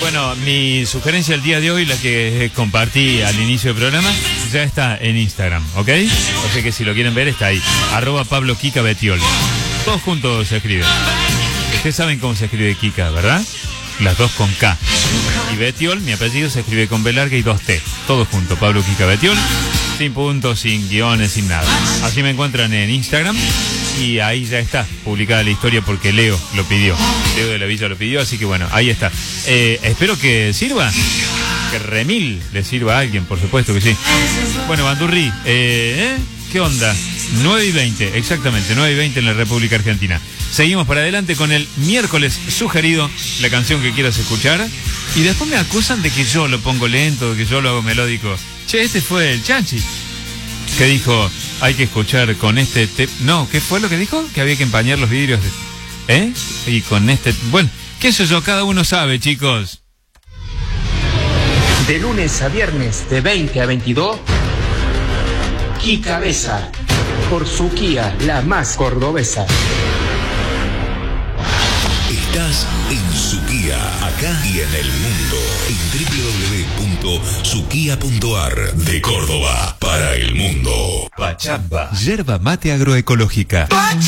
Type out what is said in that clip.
Bueno, mi sugerencia el día de hoy, la que compartí al inicio del programa, ya está en Instagram, ¿ok? O sea que si lo quieren ver, está ahí. @Pablo Kika Betiol. Todos juntos se escriben. Ustedes saben cómo se escribe Kika, ¿verdad? Las dos con K. Y Betiol, mi apellido, se escribe con B larga y 2T. Todos juntos, Pablo Kika Betiol. Sin puntos, sin guiones, sin nada. Así me encuentran en Instagram. Y ahí ya está publicada la historia porque Leo lo pidió. Leo de la Villa lo pidió, así que bueno, ahí está. Espero que sirva. Que remil le sirva a alguien, por supuesto que sí. Bueno, Bandurri, ¿qué onda? 9:20, exactamente, 9:20 en la República Argentina. Seguimos para adelante con el miércoles sugerido, la canción que quieras escuchar. Y después me acusan de que yo lo pongo lento, de que yo lo hago melódico. Che, este fue el Chanchi, que dijo, hay que escuchar con este... No, ¿qué fue lo que dijo? Que había que empañar los vidrios. Y con este... Bueno, qué sé yo, cada uno sabe, chicos. De lunes a viernes, de 20 a 22, Kika Besa, por su Kia, la más cordobesa. Estás en Suquía, acá y en el mundo, en www.suquía.ar, de Córdoba para el mundo. Pachamba, yerba mate agroecológica.